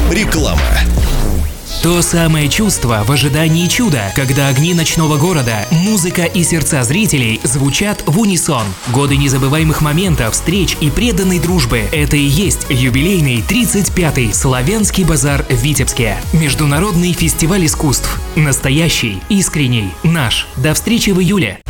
Реклама. То самое чувство в ожидании чуда, когда огни ночного города, музыка и сердца зрителей звучат в унисон. Годы незабываемых моментов, встреч и преданной дружбы – это и есть юбилейный 35-й Славянский базар в Витебске. Международный фестиваль искусств. Настоящий, искренний, наш. До встречи в июле.